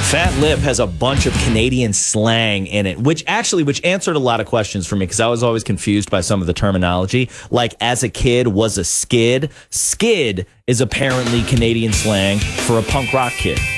Fat Lip has a bunch of Canadian slang in it, which answered a lot of questions for me because I was always confused by some of the terminology. Like, as a kid, was a skid. Skid is apparently Canadian slang for a punk rock kid.